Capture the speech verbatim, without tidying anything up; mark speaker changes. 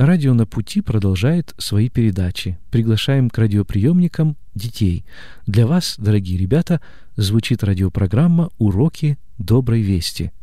Speaker 1: Радио «На пути» продолжает свои передачи. Приглашаем к радиоприемникам детей. Для вас, дорогие ребята, звучит радиопрограмма «Уроки доброй вести».